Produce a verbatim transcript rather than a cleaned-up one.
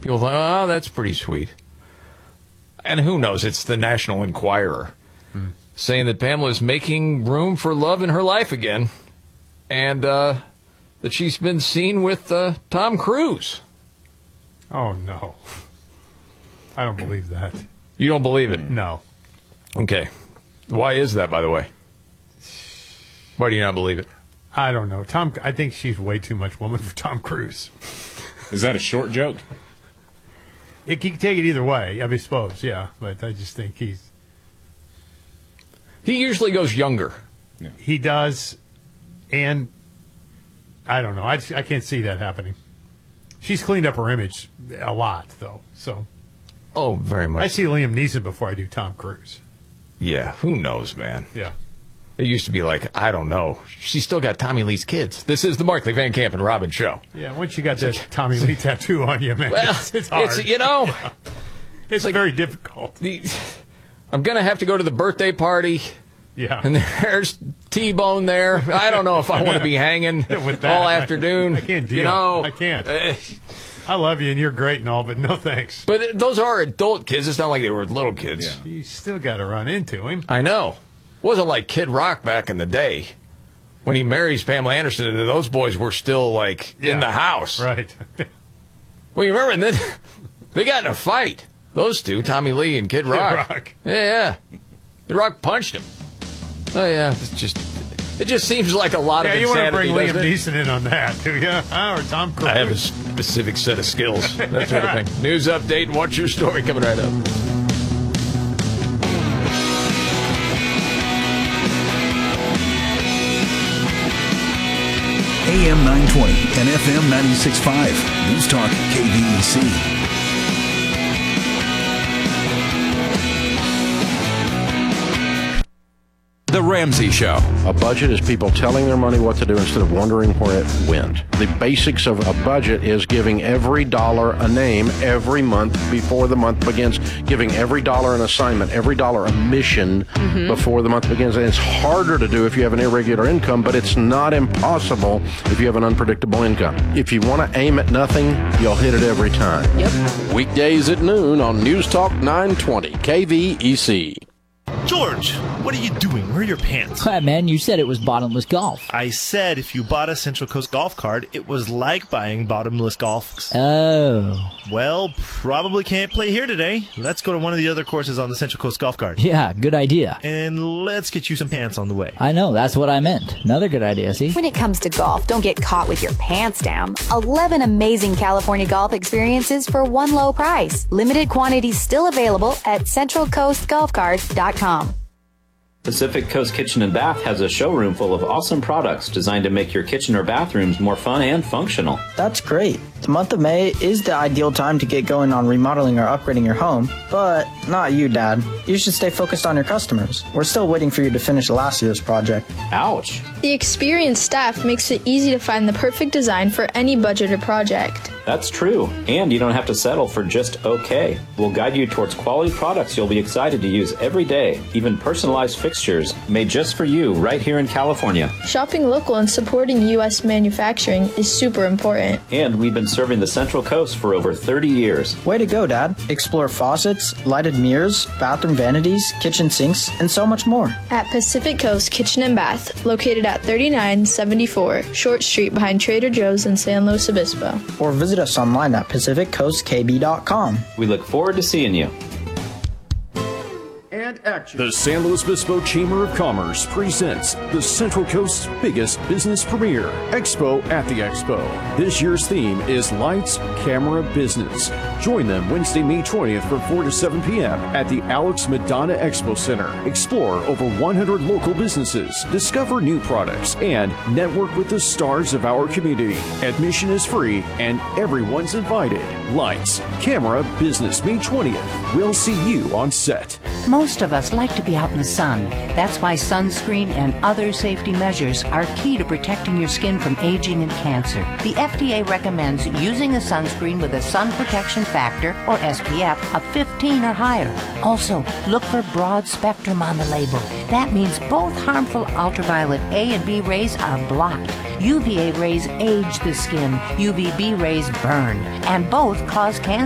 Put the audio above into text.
You'll think, oh, that's pretty sweet. And who knows? It's the National Enquirer hmm. saying that Pamela's making room for love in her life again, and uh, that she's been seen with uh, Tom Cruise. Oh, no. I don't believe that. You don't believe it? No. Okay. Why is that, by the way? Why do you not believe it? I don't know. Tom. I think she's way too much woman for Tom Cruise. Is that a short joke? It, you can take it either way, I suppose, yeah. But I just think he's... He usually goes younger. Yeah. He does, and I don't know. I, I can't see that happening. She's cleaned up her image a lot, though. So, oh, very much. I see Liam Neeson before I do Tom Cruise. Yeah, who knows, man? Yeah. It used to be like, I don't know. She's still got Tommy Lee's kids. This is the Markley, Van Camp, and Robin show. Yeah, once you got that Tommy Lee tattoo on you, man, well, it's, it's hard. It's, you know, yeah. It's like, very difficult. The, I'm going to have to go to the birthday party. Yeah. And there's T-Bone there. I don't know if I want to be hanging with that, all afternoon. I can't deal. You know, I can't. Uh, I love you and you're great and all, but no thanks. But those are adult kids. It's not like they were little kids. Yeah. You still got to run into him. I know. Wasn't like Kid Rock back in the day. When he marries Pamela Anderson, those boys were still, like, yeah. in the house. Right. Well, you remember, and then they got in a fight. Those two, Tommy Lee and Kid Rock. Kid Rock. Yeah, yeah. Kid Rock punched him. Oh, yeah. It's just, it just seems like a lot yeah, of insanity. Yeah, you want to bring Liam it? Neeson in on that, do you? Or Tom Cruise? I have a specific set of skills. That sort of thing. News update. Watch your story coming right up. A M nine twenty and F M ninety-six point five. News Talk K V E C. The Ramsey Show. A budget is people telling their money what to do instead of wondering where it went. The basics of a budget is giving every dollar a name every month before the month begins, giving every dollar an assignment, every dollar a mission mm-hmm. before the month begins. And it's harder to do if you have an irregular income, but it's not impossible if you have an unpredictable income. If you want to aim at nothing, you'll hit it every time. Yep. Weekdays at noon on News Talk nine twenty K V E C. George, what are you doing? Where are your pants? Hi, man, you said it was bottomless golf. I said if you bought a Central Coast golf card, it was like buying bottomless golf. Oh. Well, probably can't play here today. Let's go to one of the other courses on the Central Coast golf card. Yeah, good idea. And let's get you some pants on the way. I know, that's what I meant. Another good idea, see? When it comes to golf, don't get caught with your pants down. eleven amazing California golf experiences for one low price. Limited quantities still available at central coast golf cards dot com. Pacific Coast Kitchen and Bath has a showroom full of awesome products designed to make your kitchen or bathrooms more fun and functional. That's great. The month of May is the ideal time to get going on remodeling or upgrading your home, but not you, Dad. You should stay focused on your customers. We're still waiting for you to finish last year's project. Ouch. The experienced staff makes it easy to find the perfect design for any budget or project. That's true, and you don't have to settle for just okay. We'll guide you towards quality products you'll be excited to use every day, even personalized fixtures made just for you right here in California. Shopping local and supporting U S manufacturing is super important. And we've been serving the Central Coast for over thirty years. Way to go, Dad. Explore faucets, lighted mirrors, bathroom vanities, kitchen sinks, and so much more. At Pacific Coast Kitchen and Bath, located at thirty-nine seventy-four Short Street behind Trader Joe's in San Luis Obispo. Or visit us online at pacific coast k b dot com. We look forward to seeing you. And action. The San Luis Obispo Chamber of Commerce presents the Central Coast's biggest business premiere, Expo at the Expo. This year's theme is Lights, Camera, Business. Join them Wednesday, May twentieth from four to seven p.m. at the Alex Madonna Expo Center. Explore over one hundred local businesses, discover new products, and network with the stars of our community. Admission is free and everyone's invited. Lights, Camera, Business, May twentieth. We'll see you on set. Most of us like to be out in the sun. That's why sunscreen and other safety measures are key to protecting your skin from aging and cancer. The F D A recommends using a sunscreen with a sun protection factor, or S P F, of fifteen or higher. Also, look for broad spectrum on the label. That means both harmful ultraviolet A and B rays are blocked. U V A rays age the skin, U V B rays burn, and both cause cancer.